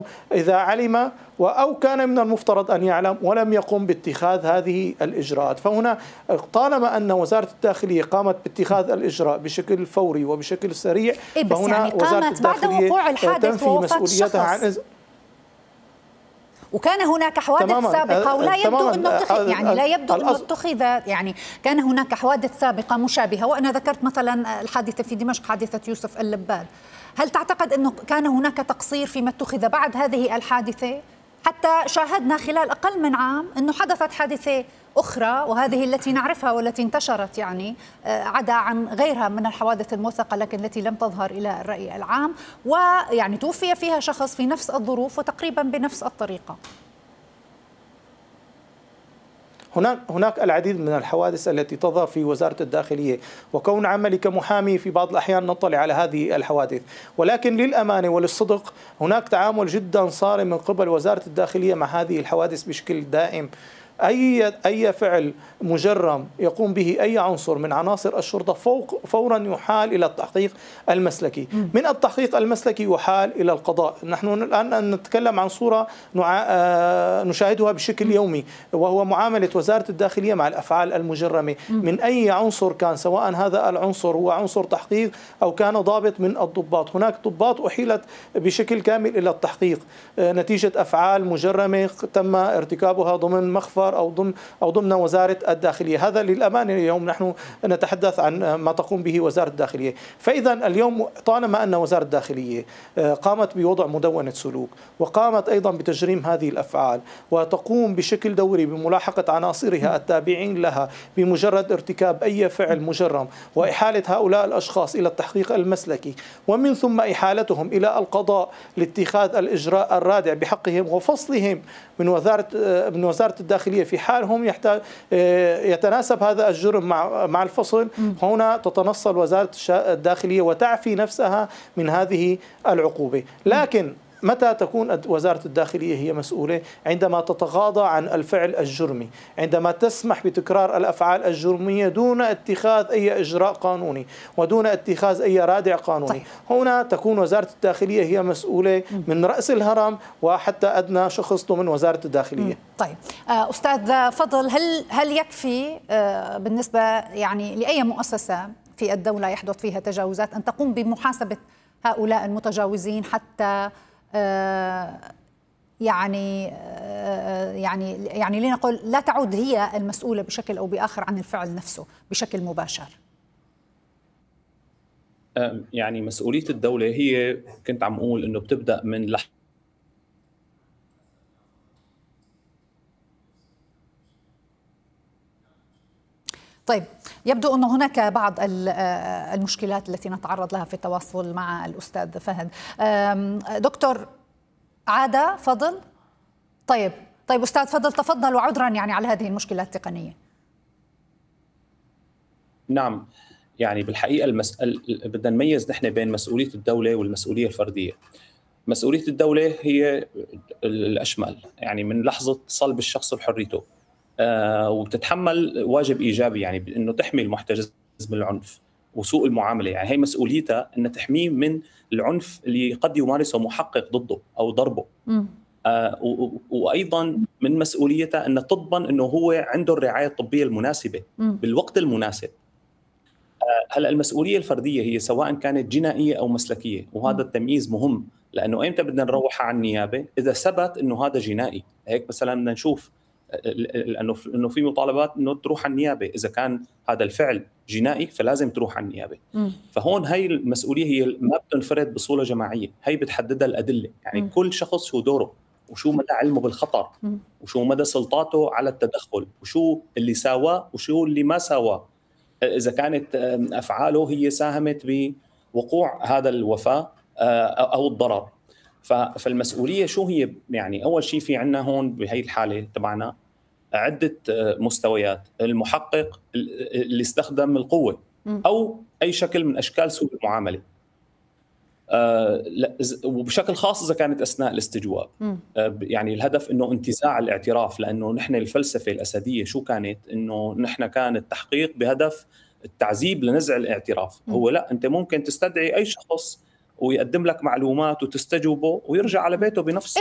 إذا علم أو كان من المفترض أن يعلم ولم يقم باتخاذ هذه الإجراءات. فهنا طالما أن وزارة الداخلية قامت باتخاذ الإجراء بشكل فوري وبشكل سريع، فهنا يعني وزارة الداخلية بعد وقوع الحادث تنفي مسؤوليتها عن وكان هناك حوادث سابقة ولا يبدو أنه لا يبدو أنه اتخذ، يعني كان هناك حوادث سابقة مشابهة. وأنا ذكرت مثلا الحادثة في دمشق، حادثة يوسف اللباد. هل تعتقد أنه كان هناك تقصير فيما اتخذ بعد هذه الحادثة؟ حتى شاهدنا خلال أقل من عام أنه حدثت حادثة أخرى، وهذه التي نعرفها والتي انتشرت، يعني عدا عن غيرها من الحوادث الموثقة لكن التي لم تظهر إلى الرأي العام، ويعني توفي فيها شخص في نفس الظروف وتقريبا بنفس الطريقة. هناك العديد من الحوادث التي تظهر في وزارة الداخلية، وكون عملي كمحامي في بعض الأحيان نطلع على هذه الحوادث، ولكن للأمانة وللصدق هناك تعامل جدا صارم من قبل وزارة الداخلية مع هذه الحوادث بشكل دائم. أي فعل مجرم يقوم به أي عنصر من عناصر الشرطة فورا يحال إلى التحقيق المسلكي، من التحقيق المسلكي يحال إلى القضاء. نحن الآن نتكلم عن صورة نشاهدها بشكل يومي، وهو معاملة وزارة الداخلية مع الأفعال المجرمة من أي عنصر كان، سواء هذا العنصر هو عنصر تحقيق أو كان ضابط من الضباط. هناك ضباط أحيلت بشكل كامل إلى التحقيق نتيجة أفعال مجرمة تم ارتكابها ضمن مخفر أو ضمن وزارة الداخلية. هذا للأمانة اليوم نحن نتحدث عن ما تقوم به وزارة الداخلية. فإذا اليوم طالما أن وزارة الداخلية قامت بوضع مدونة سلوك، وقامت أيضا بتجريم هذه الأفعال، وتقوم بشكل دوري بملاحقة عناصرها التابعين لها بمجرد ارتكاب أي فعل مجرم، وإحالة هؤلاء الأشخاص إلى التحقيق المسلكي، ومن ثم إحالتهم إلى القضاء لاتخاذ الإجراء الرادع بحقهم وفصلهم من وزارة الداخلية في حال هم يتناسب هذا الجرم مع الفصل. هنا تتنصل وزارة الداخلية وتعفي نفسها من هذه العقوبة. لكن متى تكون وزارة الداخلية هي مسؤولة؟ عندما تتغاضى عن الفعل الجرمي، عندما تسمح بتكرار الأفعال الجرمية دون اتخاذ أي إجراء قانوني ودون اتخاذ أي رادع قانوني. هنا تكون وزارة الداخلية هي مسؤولة من رأس الهرم وحتى أدنى شخص ضمن وزارة الداخلية. طيب أستاذ فضل، هل يكفي بالنسبة يعني لأي مؤسسة في الدولة يحدث فيها تجاوزات أن تقوم بمحاسبة هؤلاء المتجاوزين حتى يعني لنقل لا تعود هي المسؤولة بشكل أو بآخر عن الفعل نفسه بشكل مباشر؟ يعني مسؤولية الدولة هي كنت عم أقول إنه بتبدأ من طيب، يبدو أن هناك بعض المشكلات التي نتعرض لها في التواصل مع الأستاذ فهد. دكتور عادة فضل. طيب أستاذ فضل، تفضل، وعذرا يعني على هذه المشكلات التقنية. نعم، يعني بالحقيقة بدنا نميز نحن بين مسؤولية الدولة والمسؤولية الفردية. مسؤولية الدولة هي الأشمل، يعني من لحظة صلب الشخص بحريته، وبتتحمل واجب إيجابي، يعني بأنه تحمي المحتجز من العنف وسوء المعاملة. يعني هي مسؤوليتها أن تحميه من العنف اللي قد يمارسه محقق ضده أو ضربه. وأيضا من مسؤوليتها أن تضمن أنه هو عنده الرعاية الطبية المناسبة بالوقت المناسب. هلا المسؤولية الفردية هي سواء كانت جنائية أو مسلكية، وهذا التمييز مهم، لأنه إمتى بدنا نروحها عن النيابة؟ إذا ثبت أنه هذا جنائي. هيك مثلا بدنا نشوف انه في مطالبات انه تروح على النيابه، اذا كان هذا الفعل جنائي فلازم تروح على النيابه. فهون هي المسؤوليه هي ما بتنفرد بصوره جماعيه، هي بتحددها الادله، يعني كل شخص شو دوره وشو مدى علمه بالخطر وشو مدى سلطاته على التدخل وشو اللي ساواه وشو اللي ما ساواه، اذا كانت افعاله هي ساهمت بوقوع هذا الوفاة او الضرر. فالمسؤوليه شو هي؟ يعني اول شيء في عندنا هون بهي الحاله تبعنا عده مستويات. المحقق اللي استخدم القوه او اي شكل من اشكال سوء المعامله، وبشكل خاص اذا كانت اثناء الاستجواب. يعني الهدف انه انتزاع الاعتراف، لانه نحن الفلسفه الاسديه شو كانت؟ انه نحن كان التحقيق بهدف التعذيب لنزع الاعتراف. هو لا، انت ممكن تستدعي اي شخص ويقدم لك معلومات وتستجوبه ويرجع على بيته بنفس